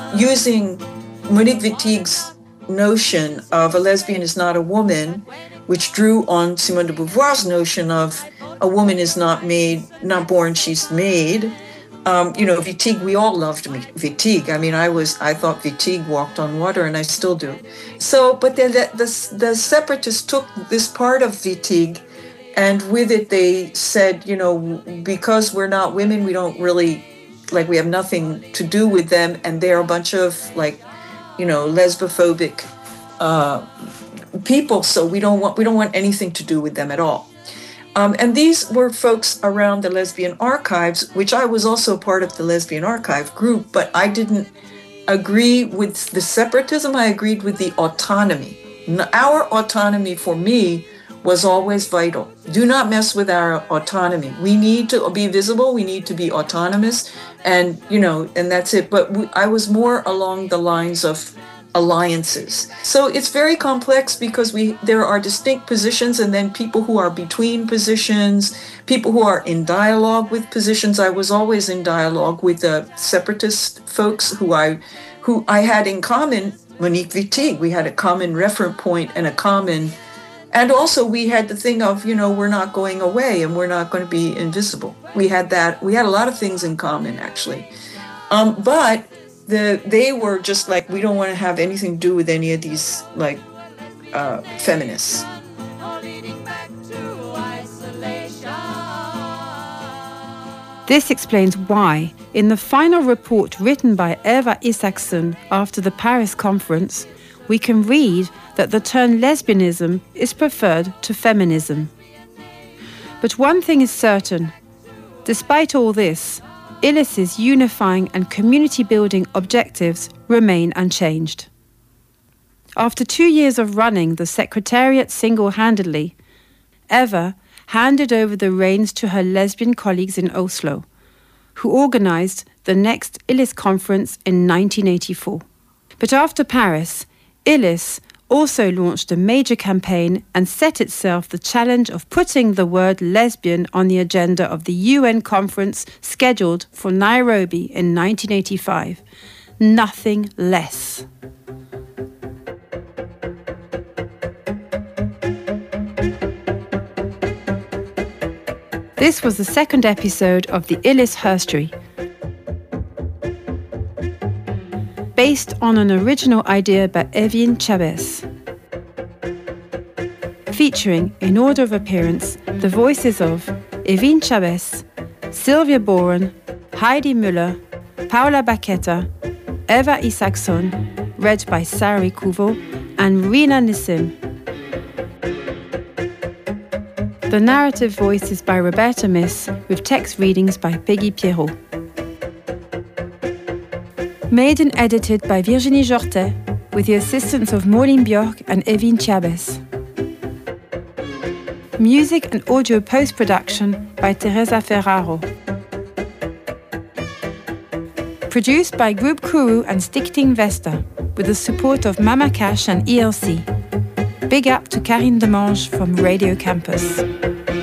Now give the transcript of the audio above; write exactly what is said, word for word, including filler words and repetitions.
using Monique Wittig's notion of a lesbian is not a woman, which drew on Simone de Beauvoir's notion of a woman is not made, not born, she's made. Um, you know, Wittig, we all loved Wittig. I mean, I was, I thought Wittig walked on water, and I still do. So, but then the, the, the separatists took this part of Wittig, and with it they said, you know, because we're not women, we don't really, like, we have nothing to do with them, and they're a bunch of, like, you know, lesbophobic uh, people, so we don't want we don't want anything to do with them at all. Um, and these were folks around the Lesbian Archives, which I was also part of the Lesbian Archive group, but I didn't agree with the separatism. I agreed with the autonomy. Our autonomy, for me, was always vital. Do not mess with our autonomy. We need to be visible. We need to be autonomous, and you know, and that's it. But we, I was more along the lines of alliances. So it's very complex because we there are distinct positions, and then people who are between positions, people who are in dialogue with positions. I was always in dialogue with the separatist folks who I who I had in common Monique Wittig. We had a common reference point and a common, and also we had the thing of, you know, we're not going away and we're not going to be invisible. We had that. We had a lot of things in common, actually. Um, but the they were just like, we don't want to have anything to do with any of these, like, uh, feminists. This explains why, in the final report written by Eva Isaksson after the Paris conference, we can read that the term lesbianism is preferred to feminism. But one thing is certain. Despite all this, ILLIS's unifying and community-building objectives remain unchanged. After two years of running the Secretariat single-handedly, Eva handed over the reins to her lesbian colleagues in Oslo, who organised the next ILLIS conference in nineteen eighty-four. But after Paris, ILLIS also launched a major campaign and set itself the challenge of putting the word lesbian on the agenda of the U N conference scheduled for Nairobi in nineteen eighty-five. Nothing less. This was the second episode of the ILLIS Herstory, based on an original idea by Evelyne Chavez. Featuring, in order of appearance, the voices of Evelyne Chavez, Sylvia Boren, Heidi Müller, Paula Bacchetta, Eva Isaksson, read by Sari Kuvo, and Rina Nissim. The narrative voice is by Roberta Miss, with text readings by Peggy Pierrot. Made and edited by Virginie Jortet, with the assistance of Maureen Bjork and Evelyne Chavez. Music and audio post-production by Teresa Ferraro. Produced by Group Kourou and Stichting Vesta, with the support of Mama Cash and E L C. Big up to Karine Demange from Radio Campus.